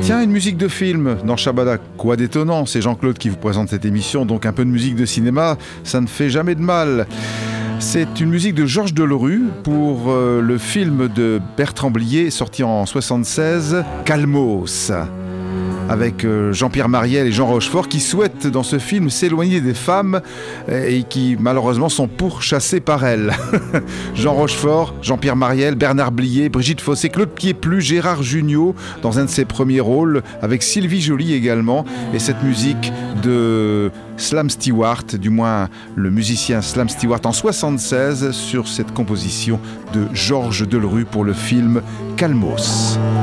Tiens, une musique de film dans Shabada, quoi d'étonnant, c'est Jean-Claude qui vous présente cette émission, donc un peu de musique de cinéma, ça ne fait jamais de mal. C'est une musique de Georges Delerue pour le film de Bertrand Blier sorti en 1976, Calmos, avec Jean-Pierre Mariel et Jean Rochefort qui souhaitent dans ce film s'éloigner des femmes et qui malheureusement sont pourchassés par elles. Jean Rochefort, Jean-Pierre Mariel, Bernard Blier, Brigitte Fossé, Claude Pieplu, Gérard Jugnot dans un de ses premiers rôles, avec Sylvie Joly également, et cette musique de Slam Stewart, du moins le musicien Slam Stewart en 1976 sur cette composition de Georges Delerue pour le film Calmos.